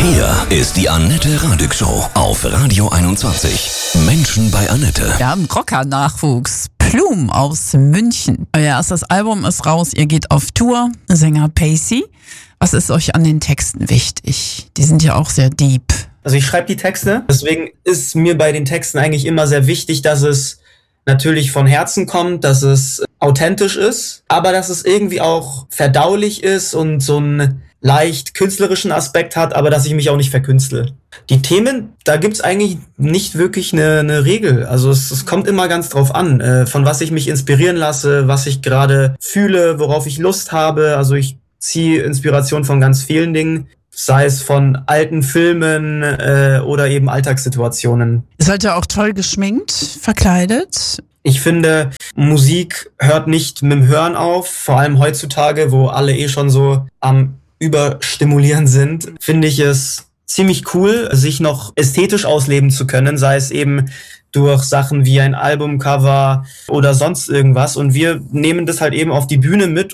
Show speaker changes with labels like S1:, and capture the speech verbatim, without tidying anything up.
S1: Hier ist die Annette Radig Show auf Radio einundzwanzig. Menschen bei Annette.
S2: Wir haben Rocker-Nachwuchs. Plum aus München. Euer erstes Album ist raus, ihr geht auf Tour. Sänger Pacey. Was ist euch an den Texten wichtig? Die sind ja auch sehr deep.
S3: Also ich schreibe die Texte, deswegen ist mir bei den Texten eigentlich immer sehr wichtig, dass es natürlich von Herzen kommt, dass es authentisch ist, aber dass es irgendwie auch verdaulich ist und so einen leicht künstlerischen Aspekt hat, aber dass ich mich auch nicht verkünstle. Die Themen, da gibt's eigentlich nicht wirklich eine, eine Regel. Also es, es kommt immer ganz drauf an, äh, von was ich mich inspirieren lasse, was ich gerade fühle, worauf ich Lust habe. Also ich ziehe Inspiration von ganz vielen Dingen, sei es von alten Filmen äh, oder eben Alltagssituationen.
S2: Ihr seid ja auch toll geschminkt, verkleidet.
S3: Ich finde, Musik hört nicht mit dem Hören auf, vor allem heutzutage, wo alle eh schon so am Überstimulieren sind, finde ich es ziemlich cool, sich noch ästhetisch ausleben zu können, sei es eben durch Sachen wie ein Albumcover oder sonst irgendwas. Und wir nehmen das halt eben auf die Bühne mit